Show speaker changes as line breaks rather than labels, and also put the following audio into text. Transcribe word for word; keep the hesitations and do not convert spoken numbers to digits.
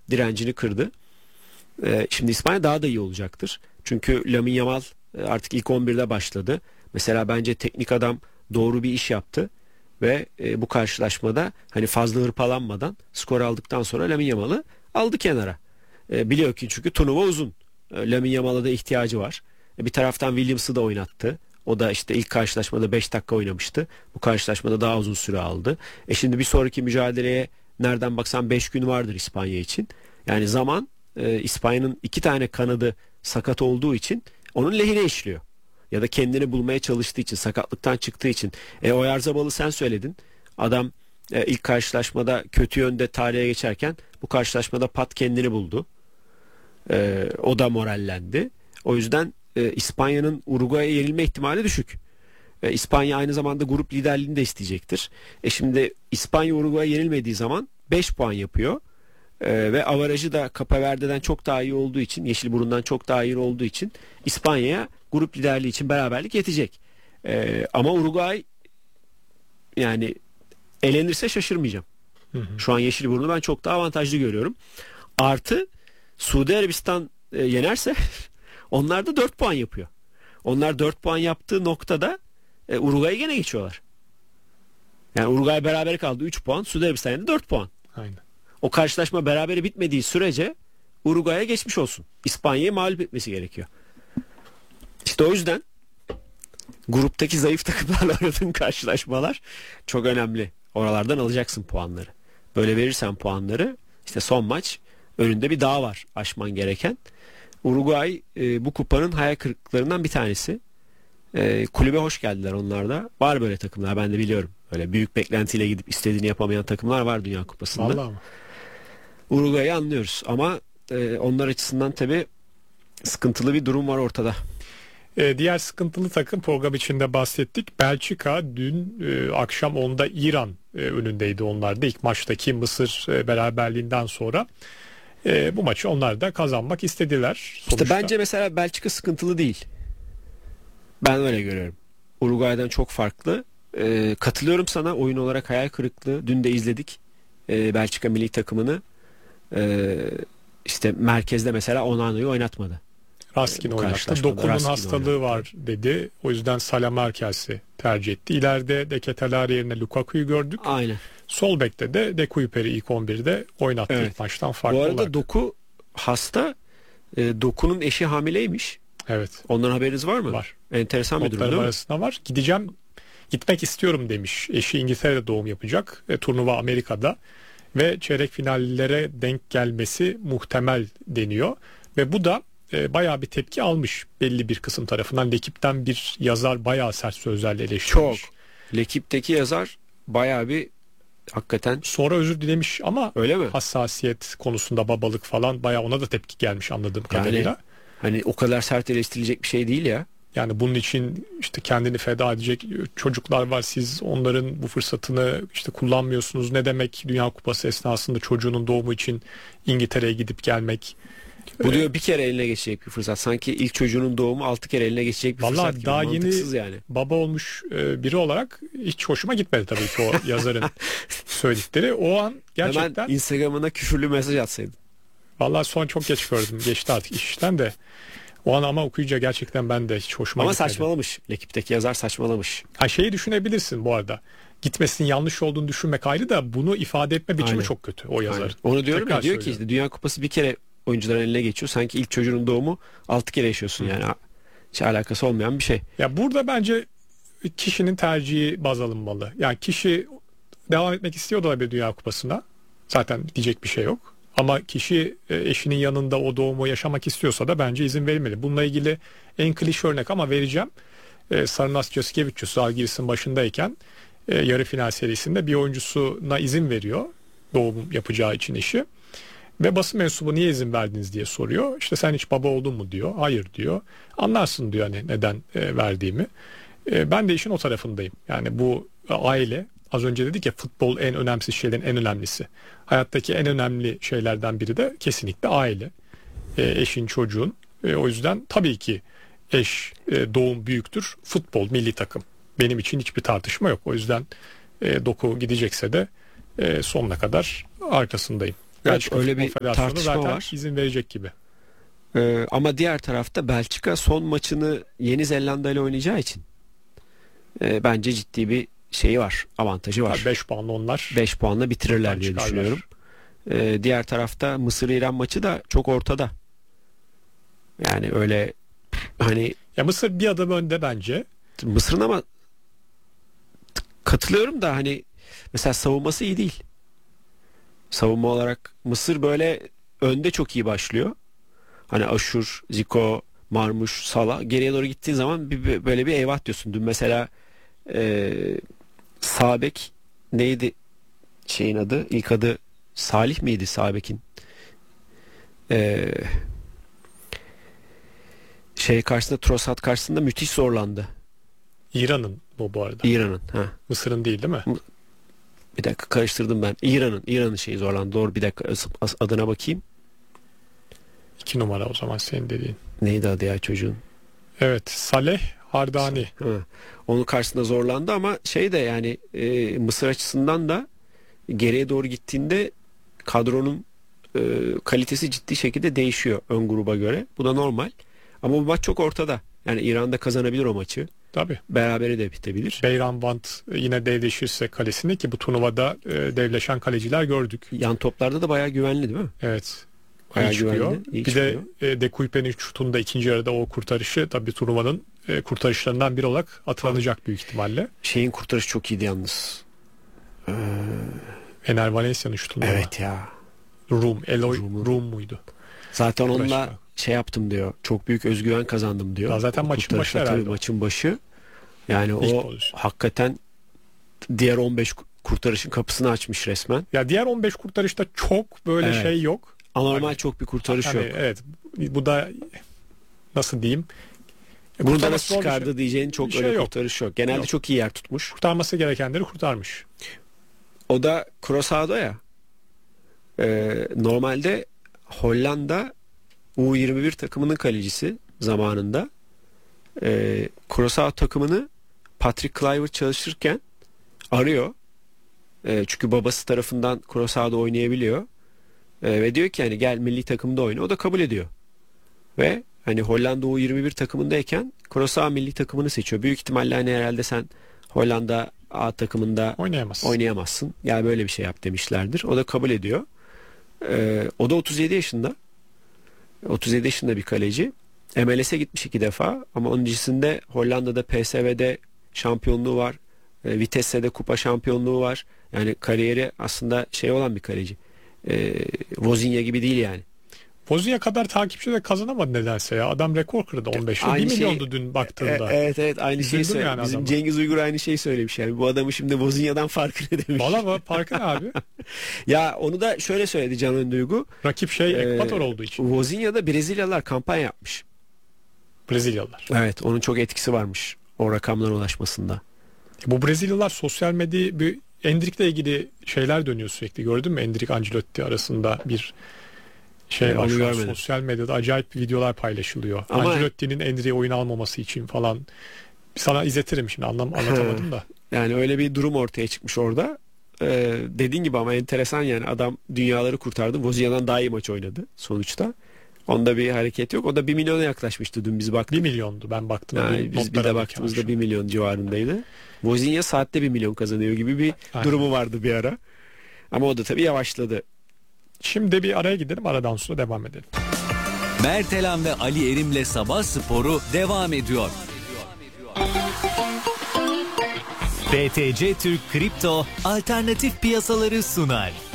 direncini kırdı. E, şimdi İspanya daha da iyi olacaktır. Çünkü Lamine Yamal e, artık ilk on birde başladı. Mesela bence teknik adam doğru bir iş yaptı. Ve e, bu karşılaşmada hani fazla hırpalanmadan skor aldıktan sonra Lamine Yamal'ı aldı kenara. E, biliyor ki çünkü turnuva uzun. E, Lamine Yamal'a da ihtiyacı var. E, bir taraftan Williams'ı da oynattı. O da işte ilk karşılaşmada beş dakika oynamıştı. Bu karşılaşmada daha uzun süre aldı. E şimdi bir sonraki mücadeleye nereden baksan beş gün vardır İspanya için. Yani zaman e, İspanya'nın iki tane kanadı sakat olduğu için onun lehine işliyor. Ya da kendini bulmaya çalıştığı için, sakatlıktan çıktığı için. E, Oyarzabal'ı sen söyledin. Adam e, ilk karşılaşmada kötü yönde tarihe geçerken bu karşılaşmada pat kendini buldu. E, o da morallendi. O yüzden e, İspanya'nın Uruguay'a yenilme ihtimali düşük. E, İspanya aynı zamanda grup liderliğini de isteyecektir. E şimdi İspanya Uruguay'a yenilmediği zaman beş puan yapıyor. E, ve avarajı da Cape Verde'den çok daha iyi olduğu için, Yeşilburun'dan çok daha iyi olduğu için İspanya'ya grup liderliği için beraberlik yetecek. E, ama Uruguay yani elenirse şaşırmayacağım. Hı hı. Şu an Yeşilburun'u ben çok daha avantajlı görüyorum. Artı Suudi Arabistan e, yenerse onlar da dört puan yapıyor. Onlar dört puan yaptığı noktada e, Uruguay'ı gene geçiyorlar. Yani Uruguay beraber kaldı üç puan, Suudi Arabistan yendi dört puan.
Aynen.
O karşılaşma berabere bitmediği sürece Uruguay'a geçmiş olsun. İspanya'yı mağlup etmesi gerekiyor. İşte o yüzden gruptaki zayıf takımlarla oynadığın karşılaşmalar çok önemli. Oralardan alacaksın puanları. Böyle verirsen puanları işte son maç önünde bir dağ var aşman gereken. Uruguay e, bu kupanın hayal kırıklıklarından bir tanesi. E, kulübe hoş geldiler onlar da. Var böyle takımlar ben de biliyorum. Öyle büyük beklentiyle gidip istediğini yapamayan takımlar var Dünya Kupası'nda.
Vallahi mi?
Uruguay'ı anlıyoruz ama e, onlar açısından tabii sıkıntılı bir durum var ortada.
Ee, diğer sıkıntılı takım program içinde bahsettik. Belçika dün e, akşam onda İran e, önündeydi onlar da ilk maçtaki Mısır e, beraberliğinden sonra. E, bu maçı onlar da kazanmak istediler. Sonuçta.
İşte bence mesela Belçika sıkıntılı değil. Ben öyle görüyorum. Uruguay'dan çok farklı. E, katılıyorum sana oyun olarak hayal kırıklığı. Dün de izledik e, Belçika milli takımını. E, işte merkezde mesela Onana'yı oynatmadı.
Raskin oynattı. Dokunun
Raskin
hastalığı
oynattı.
var dedi. O yüzden Salah Merkels'i tercih etti. İleride de Ketelari yerine Lukaku'yu gördük.
Aynen.
Sol bekte de De Kuyper'i ilk on birde oynattı
Evet.
ilk maçtan farklı
olarak. Bu arada
olarak.
Doku hasta. E, Doku'nun eşi hamileymiş.
Evet.
Ondan haberiniz var mı?
Var.
Enteresan bir durum değil mi?
Arasında var. Gideceğim, gitmek istiyorum demiş. Eşi İngiltere'de doğum yapacak. E, turnuva Amerika'da ve çeyrek finallere denk gelmesi muhtemel deniyor. Ve bu da e, bayağı bir tepki almış belli bir kısım tarafından. Lekip'ten bir yazar bayağı sert sözlerle eleştirmiş.
Çok. Lekip'teki yazar bayağı bir hakikaten.
Sonra özür dilemiş ama
öyle mi?
Hassasiyet konusunda babalık falan bayağı ona da tepki gelmiş anladığım
Yani,
kadarıyla.
Hani o kadar sert eleştirilecek bir şey değil ya.
Yani bunun için işte kendini feda edecek çocuklar var. Siz onların bu fırsatını işte kullanmıyorsunuz. Ne demek Dünya Kupası esnasında çocuğunun doğumu için İngiltere'ye gidip gelmek.
Bu diyor bir kere eline geçecek bir fırsat. Sanki ilk çocuğunun doğumu altı kere eline geçecek bir
Vallahi
fırsat gibi.
daha
Mantıksız
yeni
yani.
Baba olmuş biri olarak hiç hoşuma gitmedi tabii ki o yazarın söyledikleri. O an gerçekten.
Hemen Instagram'ına küfürlü mesaj atsaydın.
Vallahi son çok geç gördüm. Geçti artık iş işten de. O an ama okuyunca gerçekten ben de hiç hoşuma
Ama
gitmedi.
Ama saçmalamış. Lekip'teki yazar saçmalamış.
Ha şeyi düşünebilirsin bu arada. Gitmesinin yanlış olduğunu düşünmek ayrı da bunu ifade etme biçimi
Aynen.
çok kötü o yazar.
Aynen. Onu diyorum
Tekrar
ya diyor ki
söylüyorum.
işte Dünya Kupası bir kere oyuncuların eline geçiyor. Sanki ilk çocuğunun doğumu altı kere yaşıyorsun Hı. yani. Hiç alakası olmayan bir şey.
Ya burada bence kişinin tercihi baz alınmalı. Yani kişi devam etmek istiyor da olabilir Dünya Kupası'na. Zaten diyecek bir şey yok. Ama kişi eşinin yanında o doğumu yaşamak istiyorsa da bence izin verilmeli. Bununla ilgili en klişe örnek ama vereceğim. Sarınas Jasikevičius Zalgiris'in başındayken yarı final serisinde bir oyuncusuna izin veriyor. Doğum yapacağı için eşi. Ve basın mensubu niye izin verdiniz diye soruyor. İşte sen hiç baba oldun mu diyor. Hayır diyor. Anlarsın diyor hani neden verdiğimi. Ben de işin o tarafındayım. Yani bu aile, az önce dedik ya futbol en önemsiz şeylerin en önemlisi. Hayattaki en önemli şeylerden biri de kesinlikle aile. Eşin, çocuğun. O yüzden tabii ki eş, doğum büyüktür. Futbol, milli takım. Benim için hiçbir tartışma yok. O yüzden Doku gidecekse de sonuna kadar arkasındayım. Belçika
öyle
Futbol
bir
Federasyonu
tartışma
zaten
var.
izin verecek gibi.
Ee, ama diğer tarafta Belçika son maçını Yeni Zelanda ile oynayacağı için e, bence ciddi bir şeyi var, avantajı var.
beş puanla onlar.
beş puanla bitirirler
Buradan
diye
çıkarlar.
düşünüyorum. Ee, diğer tarafta Mısır-İran maçı da çok ortada. Yani öyle hani
Ya Mısır bir adım önde bence.
Mısır'ın ama katılıyorum da hani mesela savunması iyi değil. Savunma olarak Mısır böyle önde çok iyi başlıyor. Hani Aşur, Zico, Marmuş, Salah geriye doğru gittiğin zaman bir, bir- böyle bir eyvah diyorsun. Dün mesela e, sağ bek neydi şeyin adı? İlk adı Salih miydi sağ bekin? E, şey karşısında Trossard karşısında müthiş zorlandı.
İran'ın bu bu arada.
İran'ın. Ha.
Mısır'ın değil değil mi?
Bir dakika karıştırdım ben. İran'ın. İran'ın şeyi zorlandı. Doğru, bir dakika as- adına bakayım.
İki numara o zaman senin dediğin.
Neydi adı ya çocuğun?
Evet, Saleh Hardani.
Ha. Onun karşısında zorlandı ama şey de yani e, Mısır açısından da geriye doğru gittiğinde kadronun e, kalitesi ciddi şekilde değişiyor ön gruba göre. Bu da normal. Ama bu maç çok ortada. Yani İran da kazanabilir o maçı.
Tabii.
Berabere de bitebilir.
Beyran Vant yine devleşirse kalesini, ki bu turnuvada e, devleşen kaleciler gördük.
Yan toplarda da bayağı güvenli değil mi?
Evet.
Bayağı
İyi çıkıyor.
güvenli, iyi
Bir de
çıkıyor.
e, De Kuypen'in şutunda ikinci yarıda o kurtarışı tabii turnuvanın e, kurtarışlarından biri olarak hatırlanacak büyük ihtimalle.
Şeyin kurtarışı çok iyiydi yalnız. Ee,
Ener Valencia'nın şutunda.
evet ya.
Rum, Eloy
Rum'un.
Rum muydu?
Zaten onunla
Başka.
şey yaptım diyor. Çok büyük özgüven kazandım diyor.
Ya zaten
O
maçın başı
kurtarışta tabii
herhalde o.
maçın başı. Yani
İlk
o
pozisyon.
hakikaten diğer on beş kurtarışın kapısını açmış resmen.
Ya diğer on beş kurtarışta çok böyle
Evet.
şey yok.
Anormal
Hani-
çok bir kurtarış
Hani
yok.
evet, bu da nasıl diyeyim? E,
Bunu da
kurtarması
nasıl
zor bir
çıkardı
şey.
diyeceğin çok
Bir şey
öyle
yok.
kurtarış yok. Genelde
Yok.
çok iyi yer tutmuş.
Kurtarması gerekenleri kurtarmış.
O da Cruzado ya. Ee, normalde Hollanda U yirmi bir takımının kalecisi zamanında. Ee, Cruzado takımını Patrick Kluivert çalışırken arıyor. Ee, çünkü babası tarafından Cruzado oynayabiliyor. Ee, ve diyor ki hani gel milli takımda oyna. O da kabul ediyor. Ve hani Hollanda U yirmi bir takımındayken Cruzado milli takımını seçiyor. Büyük ihtimalle hani herhalde sen Hollanda A takımında
Oynayamaz.
oynayamazsın. Ya böyle bir şey yap demişlerdir. O da kabul ediyor. Ee, o da otuz yedi yaşında. otuz yedi yaşında bir kaleci. M L S'e gitmiş iki defa ama onun öncesinde Hollanda'da P S V'de şampiyonluğu var. E, Vitesse'de kupa şampiyonluğu var. Yani kariyeri aslında şey olan bir kaleci. E, Vozinha gibi değil yani.
Bozuya kadar takipçi de kazanamadı nedense ya. Adam rekor kırdı on beşte.
Aynı
bir
şey-
milyondu dün baktığında.
E, evet evet aynı şeyi
Üzüldüm
söyle.
yani
Bizim
adama.
Cengiz Uygur aynı şeyi söylemiş yani. Bu adamı şimdi Vozinha'dan farkı ne demiş.
Valla mı? Parkı ne abi?
Ya onu da şöyle söyledi Can Önduygu.
Rakip şey
Ee,
Ekvator olduğu için.
Vozinha'da Brezilyalılar kampanya yapmış.
Brezilyalılar.
Evet, onun çok etkisi varmış o rakamlara ulaşmasında.
Bu Brezilyalılar sosyal medya, bir Endrick'le ilgili şeyler dönüyor sürekli. Gördün mü? Endrick Ancelotti arasında bir şey
Ee,
var.
onu
Şu an
görmedim.
sosyal medyada acayip videolar paylaşılıyor.
Ama-
Ancelotti'nin Endrick'e oyun almaması için falan. Sana izletirim şimdi, anlam anlatamadım da.
Yani öyle bir durum ortaya çıkmış orada. Ee, dediğin gibi ama enteresan yani adam dünyaları kurtardı. Vozinha'dan daha iyi maç oynadı sonuçta. Onda bir hareket yok. O da bir milyona yaklaşmıştı dün biz baktık.
Bir milyondu ben baktım.
Yani
Bir
biz bir
notlara
de
bakıyorum
baktığımızda
şu
bir
an.
milyon civarındaydı. Vozinha saatte bir milyon kazanıyor gibi bir
Aynen.
durumu vardı bir ara. Ama o da tabii yavaşladı.
Şimdi bir araya gidelim, aradan sonra devam edelim.
Mertelan ve Ali Erim'le Sabah Sporu devam ediyor. B T C Türk Kripto alternatif piyasaları sunar.